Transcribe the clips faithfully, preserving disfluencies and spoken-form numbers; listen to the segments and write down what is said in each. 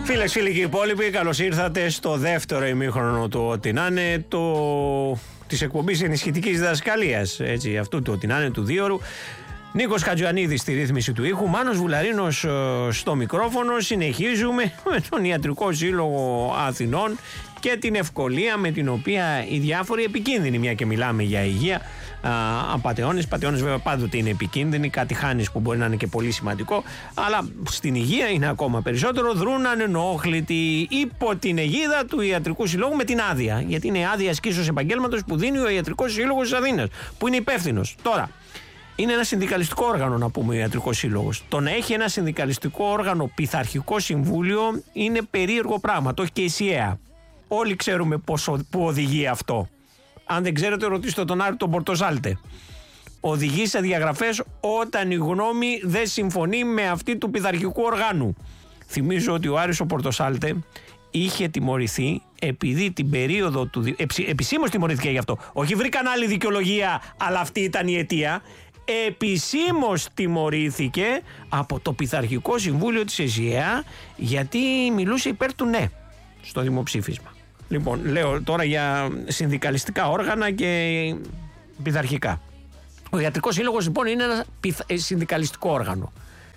Φίλες, φίλοι και υπόλοιποι, καλώς ήρθατε στο δεύτερο ημίχρονο του Ό,τι να είναι, το... της εκπομπής ενισχυτικής διδασκαλίας, έτσι, αυτού του Ό,τι να είναι του δίωρου. Νίκος Χατζιανίδης στη ρύθμιση του ήχου, Μάνος Βουλαρίνος στο μικρόφωνο. Συνεχίζουμε με τον Ιατρικό Σύλλογο Αθηνών και την ευκολία με την οποία οι διάφοροι επικίνδυνοι, μια και μιλάμε για υγεία, απατεώνες, πατεώνες βέβαια πάντοτε είναι επικίνδυνοι, κάτι χάνεις που μπορεί να είναι και πολύ σημαντικό, αλλά στην υγεία είναι ακόμα περισσότερο, δρούν ανενόχλητοι υπό την αιγίδα του Ιατρικού Συλλόγου με την άδεια, γιατί είναι άδεια ασκήσεως επαγγέλματος που δίνει ο Ιατρικός Σύλλογος της Αθήνας, που είναι υπεύθυνος. Τώρα, είναι ένα συνδικαλιστικό όργανο, να πούμε, ο Ιατρικός Σύλλογος. Το να έχει ένα συνδικαλιστικό όργανο πειθαρχικό συμβούλιο είναι περίεργο πράγμα. Το έχει και η ΣΥΕΑ. Όλοι ξέρουμε πόσο, που οδηγεί αυτό. Αν δεν ξέρετε, ρωτήστε τον Άρη τον Πορτοσάλτε. Οδηγεί σε διαγραφές όταν η γνώμη δεν συμφωνεί με αυτή του πειθαρχικού οργάνου. Θυμίζω ότι ο Άρης ο Πορτοσάλτε είχε τιμωρηθεί επειδή την περίοδο του. Επισήμως τιμωρήθηκε γι' αυτό. Όχι βρήκαν άλλη δικαιολογία, αλλά αυτή ήταν η αιτία. Επισήμως τιμωρήθηκε από το Πειθαρχικό Συμβούλιο της ΕΣΥΑ γιατί μιλούσε υπέρ του ναι στο δημοψήφισμα. Λοιπόν, λέω τώρα για συνδικαλιστικά όργανα και πειθαρχικά. Ο Ιατρικός Σύλλογος λοιπόν είναι ένα συνδικαλιστικό όργανο.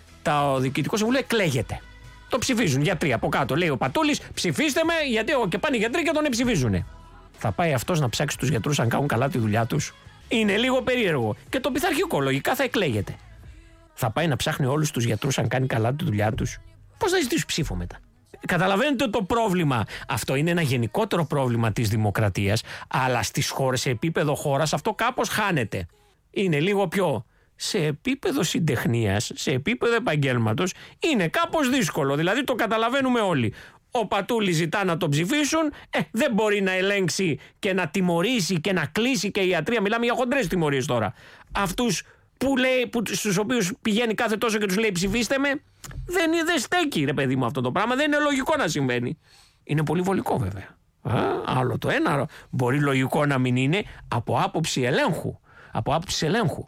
Το Διοικητικό Συμβούλιο εκλέγεται. Το ψηφίζουν γιατροί από κάτω. Λέει ο Πατούλης, ψηφίστε με, γιατί και πάνε οι γιατροί και τον ψηφίζουν. Θα πάει αυτός να ψάξει τους γιατρούς αν κάνουν καλά τη δουλειά τους? Είναι λίγο περίεργο. Και το πειθαρχικό λογικά θα εκλέγεται. Θα πάει να ψάχνει όλους τους γιατρούς αν κάνει καλά τη δουλειά τους? Πώς θα ζητήσει ψήφο μετά? Καταλαβαίνετε το πρόβλημα. Αυτό είναι ένα γενικότερο πρόβλημα της δημοκρατίας, αλλά στις χώρες, σε επίπεδο χώρας, αυτό κάπως χάνεται. Είναι λίγο πιο. Σε επίπεδο συντεχνίας, σε επίπεδο επαγγέλματος, είναι κάπως δύσκολο. Δηλαδή το καταλαβαίνουμε όλοι. Ο Πατούλης ζητά να τον ψηφίσουν, ε, δεν μπορεί να ελέγξει και να τιμωρήσει και να κλείσει και η ιατρία. Μιλάμε για χοντρές τιμωρίες τώρα. Αυτούς που λέει, που, στους οποίους πηγαίνει κάθε τόσο και τους λέει ψηφίστε με, δεν, δεν στέκει, ρε παιδί μου, αυτό το πράγμα. Δεν είναι λογικό να συμβαίνει. Είναι πολύ βολικό βέβαια. Α, άλλο το ένα. Μπορεί λογικό να μην είναι από άποψη ελέγχου. Από άποψη ελέγχου.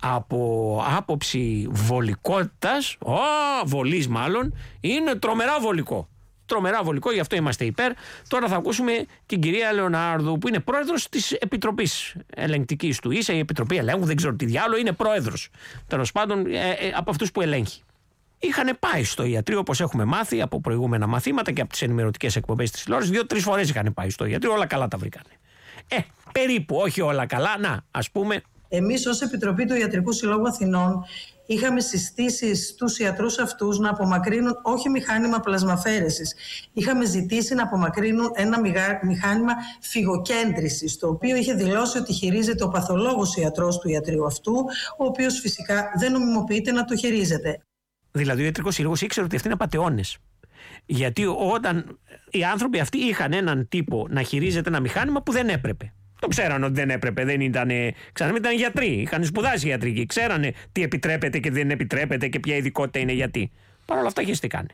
Από άποψη βολικότητας, ο, βολής μάλλον, είναι τρομερά βολικό. Τρομερά βολικό, γι' αυτό είμαστε υπέρ. Τώρα θα ακούσουμε την κυρία Λεωνάρδου, που είναι πρόεδρος της Επιτροπής Ελεγκτικής του ίσα, η Επιτροπή Ελέγχου, δεν ξέρω τι διάλογο, είναι πρόεδρος. Τέλος πάντων, ε, ε, από αυτούς που ελέγχει. Είχαν πάει στο ιατρείο, όπως έχουμε μάθει από προηγούμενα μαθήματα και από τις ενημερωτικές εκπομπές της τηλεόρασης. Δύο-τρεις φορές είχαν πάει στο ιατρείο, όλα καλά τα βρήκανε. Ε, περίπου, όχι όλα καλά. Να, ας πούμε. Εμείς ως Επιτροπή του Ιατρικού Συλλόγου Αθηνών είχαμε συστήσει στους ιατρούς αυτούς να απομακρύνουν όχι μηχάνημα πλασμαφέρεσης. Είχαμε ζητήσει να απομακρύνουν ένα μηχάνημα φυγοκέντρησης, το οποίο είχε δηλώσει ότι χειρίζεται ο παθολόγος ιατρός του ιατρείου αυτού, ο οποίος φυσικά δεν νομιμοποιείται να το χειρίζεται. Δηλαδή ο Ιατρικός Σύλλογος ήξερε ότι αυτοί είναι απατεώνες. Γιατί όταν οι άνθρωποι αυτοί είχαν έναν τύπο να χειρίζεται ένα μηχάνημα που δεν έπρεπε. Το ξέρανε ότι δεν έπρεπε, δεν ήταν. Ξανά, ήταν γιατροί. Είχαν σπουδάσει ιατρική. Ξέρανε τι επιτρέπεται και δεν επιτρέπεται και ποια ειδικότητα είναι γιατί. Παρ' όλα αυτά χεστήκανε.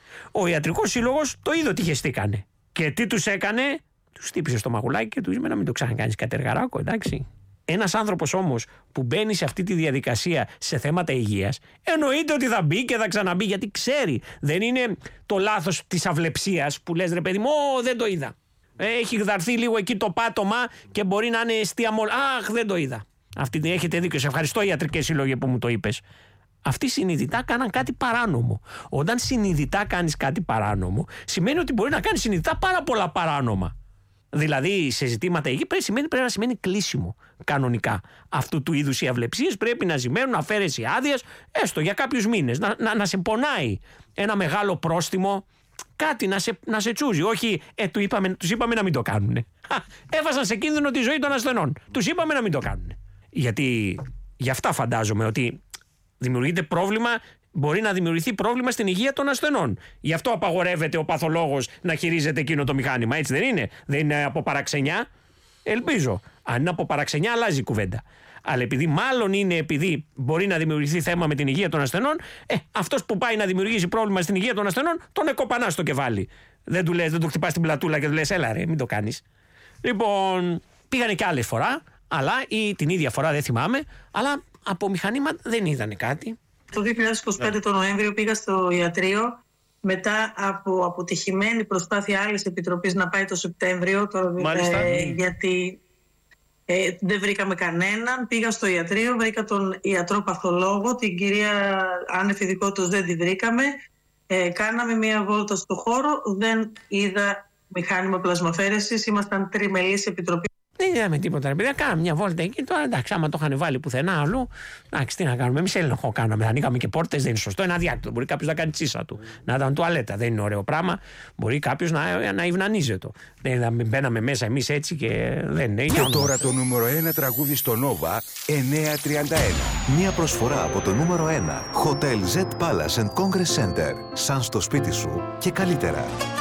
Ο Ιατρικός Σύλλογος το είδε ότι χεστήκανε. Και τι τους έκανε? Τους χτύπησε στο μαγουλάκι και τους είπε να μην το ξανακάνεις κατεργαράκο, εντάξει. Ένας άνθρωπος όμως που μπαίνει σε αυτή τη διαδικασία σε θέματα υγείας, εννοείται ότι θα μπει και θα ξαναμπεί, γιατί ξέρει. Δεν είναι το λάθος της αυλεψίας που λες ρε παιδί μου, Ω, δεν το είδα. Έχει γδαρθεί λίγο εκεί το πάτωμα και μπορεί να είναι αιστεία μόλι. Αχ, δεν το είδα. Αυτή έχετε δίκιο. Σε ευχαριστώ, Ιατρικές Σύλλογοι, που μου το είπες. Αυτοί συνειδητά κάναν κάτι παράνομο. Όταν συνειδητά κάνεις κάτι παράνομο, σημαίνει ότι μπορεί να κάνεις συνειδητά πάρα πολλά παράνομα. Δηλαδή, σε ζητήματα υγεία πρέπει, πρέπει να σημαίνει κλείσιμο κανονικά. Αυτού του είδους οι αυλεψίες πρέπει να σημαίνουν αφαίρεση άδειας, έστω για κάποιους μήνες. Να, να, να σε πονάει ένα μεγάλο πρόστιμο. Κάτι να σε, να σε τσούζει. Όχι, ε, του είπαμε, τους είπαμε να μην το κάνουν. Έβασαν σε κίνδυνο τη ζωή των ασθενών. Τους είπαμε να μην το κάνουν. Γιατί γι' αυτά φαντάζομαι ότι δημιουργείται πρόβλημα, μπορεί να δημιουργηθεί πρόβλημα στην υγεία των ασθενών. Γι' αυτό απαγορεύεται ο παθολόγος να χειρίζεται εκείνο το μηχάνημα. Έτσι δεν είναι? Δεν είναι από παραξενιά? Ελπίζω. Αν είναι από παραξενιά, αλλάζει η κουβέντα. Αλλά επειδή μάλλον είναι επειδή μπορεί να δημιουργηθεί θέμα με την υγεία των ασθενών, ε, αυτός που πάει να δημιουργήσει πρόβλημα στην υγεία των ασθενών, τον εκοπανά στο κεφάλι. Δεν του λες, δεν του χτυπάς την πλατούλα και του λες, έλα ρε, μην το κάνεις. Λοιπόν, πήγανε και άλλη φορά, αλλά ή την ίδια φορά δεν θυμάμαι, αλλά από μηχανήμα δεν είδανε κάτι. Το δύο χιλιάδες είκοσι πέντε το Νοέμβριο πήγα στο ιατρείο μετά από αποτυχημένη προσπάθεια άλλης επιτροπής να πάει το Σεπτέμβριο, το, ε, γιατί ε, δεν βρήκαμε κανέναν. Πήγα στο ιατρείο, βρήκα τον ιατρό παθολόγο, την κυρία άνευ ειδικότητας δεν τη βρήκαμε. Ε, κάναμε μία βόλτα στο χώρο, δεν είδα μηχάνημα πλασμαφέρεσης, ήμασταν τριμελής επιτροπή. Δεν είδαμε τίποτα, ρε παιδιά. Κάναμε μια βόλτα εκεί. Τώρα εντάξει, άμα το είχαν βάλει πουθενά αλλού, εντάξει, τι να κάνουμε. Εμείς έλεγχο κάναμε. Ανοίγαμε και πόρτες, δεν είναι σωστό. Είναι αδιάκτητο. Μπορεί κάποιος να κάνει τσίσα του. Να ήταν τουαλέτα. Δεν είναι ωραίο πράγμα. Μπορεί κάποιος να, να υβνανίζεται. Δεν μπαίναμε μέσα εμείς έτσι και δεν είναι. Και τώρα το νούμερο ένα τραγούδι στο Nova εννιακόσια τριάντα ένα. Μια προσφορά από το νούμερο ένα. Hotel Z Palace and Congress Center. Σαν στο σπίτι σου και καλύτερα.